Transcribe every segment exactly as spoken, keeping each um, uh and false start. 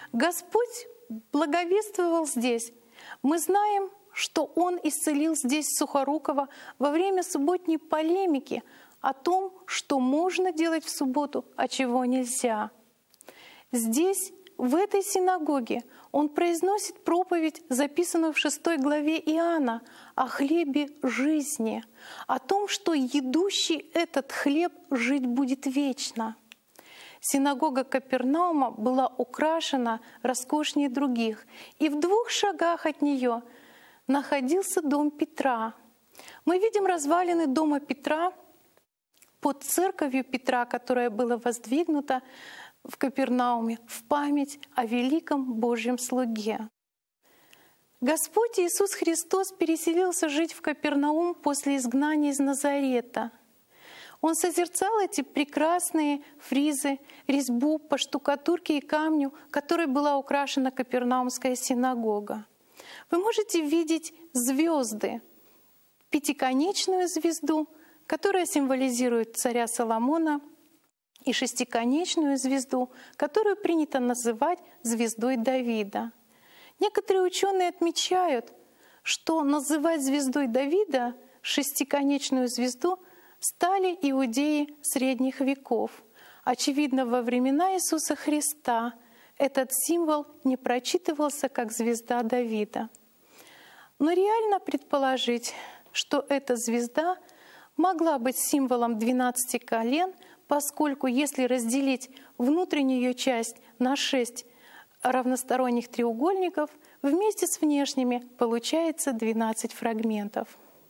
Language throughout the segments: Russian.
Господь благовествовал здесь. Мы знаем, что Он исцелил здесь Сухорукова во время субботней полемики о том, что можно делать в субботу, а чего нельзя. Здесь, в этой синагоге, Он произносит проповедь, записанную в шестой главе Иоанна, о хлебе жизни, о том, что едущий этот хлеб жить будет вечно. Синагога Капернаума была украшена роскошнее других, и в двух шагах от нее находился дом Петра. Мы видим развалины дома Петра под церковью Петра, которая была воздвигнута в Капернауме в память о великом Божьем слуге. Господь Иисус Христос переселился жить в Капернаум после изгнания из Назарета. Он созерцал эти прекрасные фризы, резьбу по штукатурке и камню, которой была украшена Капернаумская синагога. Вы можете видеть звезды, пятиконечную звезду, которая символизирует царя Соломона, и шестиконечную звезду, которую принято называть звездой Давида. Некоторые ученые отмечают, что называть звездой Давида шестиконечную звезду стали иудеи средних веков. Очевидно, во времена Иисуса Христа этот символ не прочитывался как звезда Давида. Но реально предположить, что эта звезда могла быть символом двенадцати колен, поскольку если разделить внутреннюю ее часть на шесть равносторонних треугольников, вместе с внешними получается двенадцать фрагментов.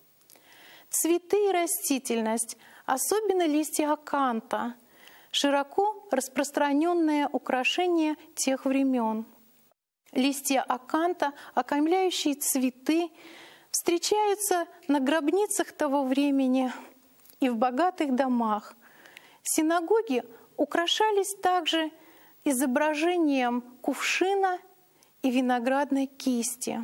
Цветы и растительность, особенно листья аканта, широко распространенное украшение тех времен. Листья аканта, окаймляющие цветы, встречаются на гробницах того времени и в богатых домах. Синагоги украшались также изображением кувшина и виноградной кисти.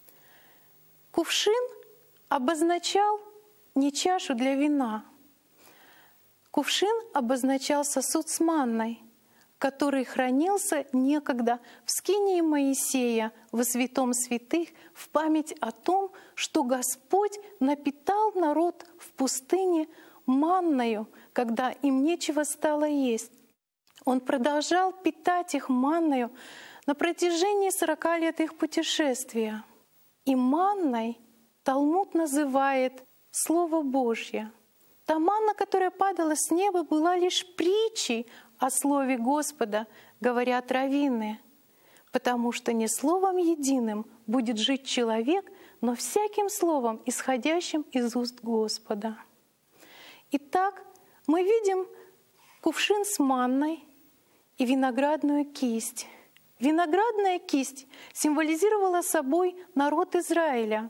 Кувшин обозначал не чашу для вина. Кувшин обозначал сосуд с манной, который хранился некогда в скинии Моисея во святом святых в память о том, что Господь напитал народ в пустыне манною, когда им нечего стало есть. Он продолжал питать их манною на протяжении сорока лет их путешествия. И манной Талмуд называет Слово Божье. Та манна, которая падала с неба, была лишь притчей о Слове Господа, говорят раввины, потому что не словом единым будет жить человек, но всяким словом, исходящим из уст Господа. Итак, мы видим кувшин с манной и виноградную кисть. Виноградная кисть символизировала собой народ Израиля.